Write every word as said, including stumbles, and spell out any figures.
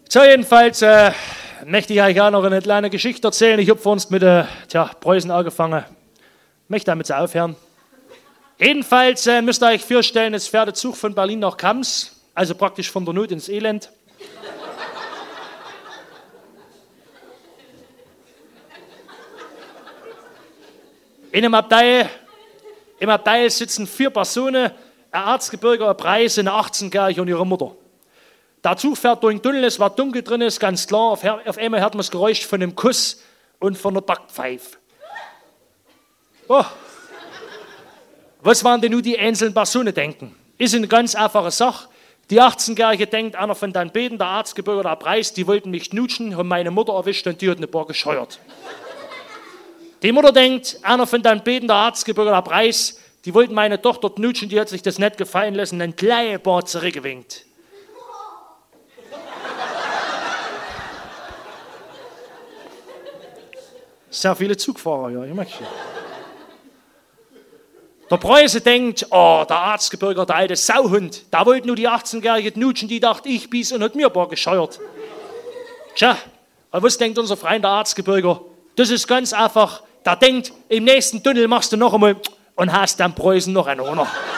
So, jedenfalls äh, möchte ich euch auch noch eine kleine Geschichte erzählen. Ich habe vor uns mit äh, tja, Preußen angefangen. Möchte damit aufhören. Jedenfalls äh, müsst ihr euch vorstellen, es fährt der Zug von Berlin nach Kams, also praktisch von der Not ins Elend. In einem Abteil, im Abteil sitzen vier Personen, ein Erzgebirger, ein Preis, eine achtzehnjährige und ihre Mutter. Der Zug fährt durch den Tunnel, es war dunkel drin, ist ganz klar. Auf, auf einmal hört man das Geräusch von einem Kuss und von einer Backpfeife. Oh. Was waren denn nun die einzelnen Personen denken? Ist eine ganz einfache Sache. Die achtzehnjährige denkt, einer von den beiden, der Erzgebirger, der Preis, die wollten mich knutschen, haben meine Mutter erwischt und die hat eine Bar gescheuert. Die Mutter denkt, einer von den beiden, der Erzgebirger, der Preis, die wollten meine Tochter knutschen, die hat sich das nicht gefallen lassen, ein kleines Bar zurückgewinkt. Sehr viele Zugfahrer, ja, ich merke schon. Der Preuße denkt, oh, der Erzgebirger, der alte Sauhund, der wollte nur die achtzehnjährige knutschen, die dachte, ich bies und hat mir ein paar gescheuert. Tja, aber was denkt unser Freund, der Erzgebirger? Das ist ganz einfach, der denkt, im nächsten Tunnel machst du noch einmal und hast dann Preußen noch einen runter.